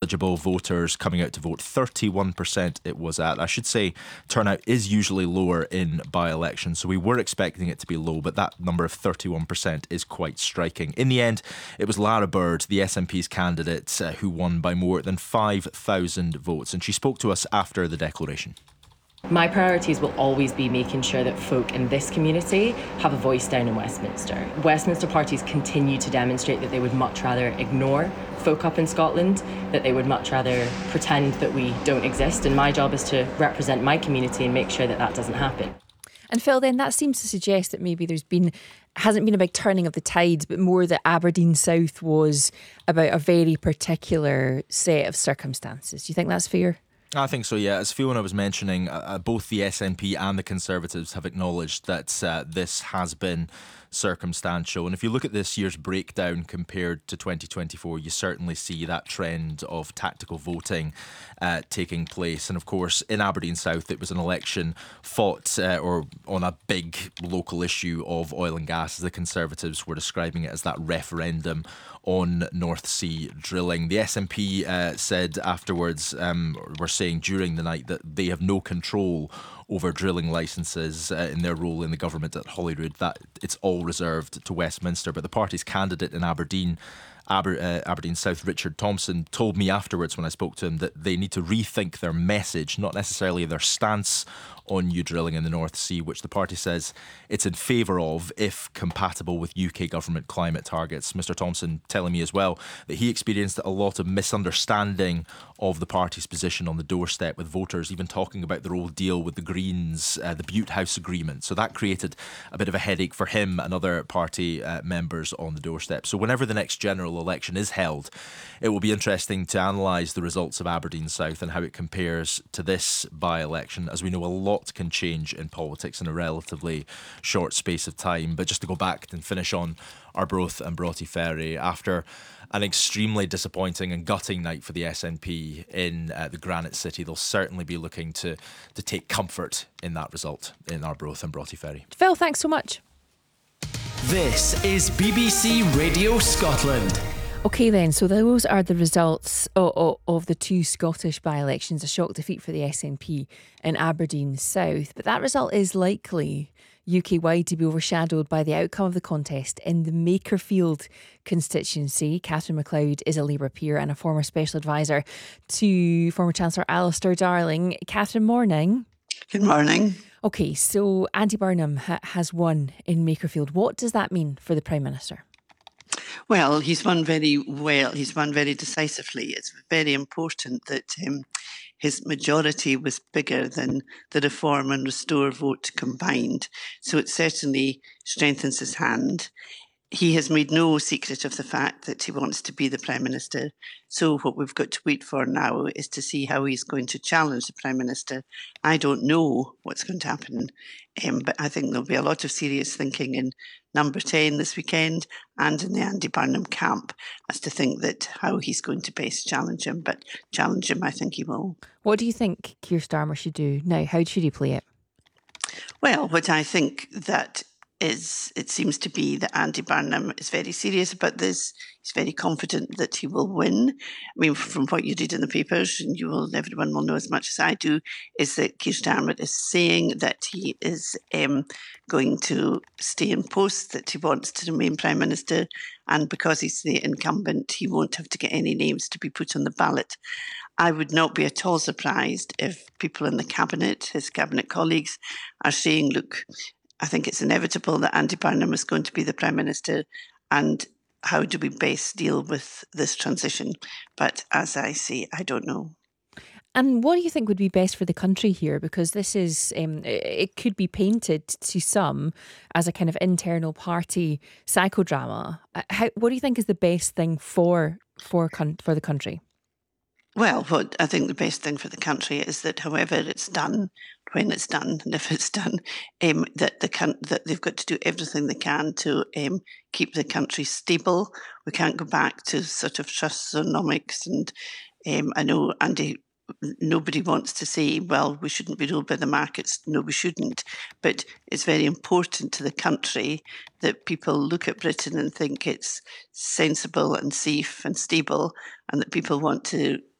eligible voters coming out to vote. 31% it was at. I should say turnout is usually lower in by-elections, so we were expecting it to be low, but that number of 31% is quite striking. In the end, it was Lara Bird, the SNP's candidate, who won by more than 5,000 votes, and she spoke to us after the declaration. My priorities will always be making sure that folk in this community have a voice down in Westminster. Westminster parties continue to demonstrate that they would much rather ignore folk up in Scotland, that they would much rather pretend that we don't exist, and my job is to represent my community and make sure that that doesn't happen. And Phil, then that seems to suggest that maybe hasn't been a big turning of the tides, but more that Aberdeen South was about a very particular set of circumstances. Do you think that's fair? I think so, yeah. As Fiona was mentioning, both the SNP and the Conservatives have acknowledged that this has been circumstantial. And if you look at this year's breakdown compared to 2024, you certainly see that trend of tactical voting taking place. And of course, in Aberdeen South, it was an election fought or on a big local issue of oil and gas, as the Conservatives were describing it as that referendum on North Sea drilling. The SNP said afterwards, were saying during the night, that they have no control over drilling licences in their role in the government at Holyrood, that it's all reserved to Westminster. But the party's candidate in Aberdeen South, Richard Thompson, told me afterwards when I spoke to him that they need to rethink their message, not necessarily their stance on new drilling in the North Sea, which the party says it's in favour of if compatible with UK government climate targets. Mr Thompson telling me as well that he experienced a lot of misunderstanding of the party's position on the doorstep, with voters even talking about their old deal with the Greens, the Butte House Agreement. So that created a bit of a headache for him and other party members on the doorstep. So whenever the next general election is held, it will be interesting to analyse the results of Aberdeen South and how it compares to this by-election. As we know, a lot can change in politics in a relatively short space of time. But just to go back and finish on Arbroath and Broughty Ferry, after an extremely disappointing and gutting night for the SNP in the Granite City, they'll certainly be looking to take comfort in that result in Arbroath and Broughty Ferry. Phil, thanks so much. This is BBC Radio Scotland. OK then, so those are the results of the two Scottish by-elections, a shock defeat for the SNP in Aberdeen South. But that result is likely UK-wide to be overshadowed by the outcome of the contest in the Makerfield constituency. Catherine MacLeod is a Labour peer and a former special advisor to former Chancellor Alistair Darling. Catherine, morning. Good morning. OK, so Andy Burnham has won in Makerfield. What does that mean for the Prime Minister? Well, he's won very well. He's won very decisively. It's very important that his majority was bigger than the Reform and Restore vote combined. So it certainly strengthens his hand. He has made no secret of the fact that he wants to be the Prime Minister. So what we've got to wait for now is to see how he's going to challenge the Prime Minister. I don't know what's going to happen, but I think there'll be a lot of serious thinking in Number 10 this weekend and in the Andy Burnham camp as to think that how he's going to best challenge him. But challenge him, I think he will. What do you think Keir Starmer should do now? How should he play it? Well, what I think that is, it seems to be that Andy Burnham is very serious about this. He's very confident that he will win. I mean, from what you read in the papers, and everyone will know as much as I do, is that Keir Starmer is saying that he is going to stay in post, that he wants to remain Prime Minister, and because he's the incumbent, he won't have to get any names to be put on the ballot. I would not be at all surprised if people in the Cabinet, his Cabinet colleagues, are saying, look, I think it's inevitable that Andy Burnham is going to be the Prime Minister, and how do we best deal with this transition? But as I say, I don't know. And what do you think would be best for the country here? Because this is, it could be painted to some as a kind of internal party psychodrama. What do you think is the best thing for the country? Well, what I think the best thing for the country is that however it's done, when it's done, and if it's done, that they've got to do everything they can to keep the country stable. We can't go back to sort of trustonomics, and I know nobody wants to say, well, we shouldn't be ruled by the markets. No, we shouldn't. But it's very important to the country that people look at Britain and think it's sensible and safe and stable, and that people want to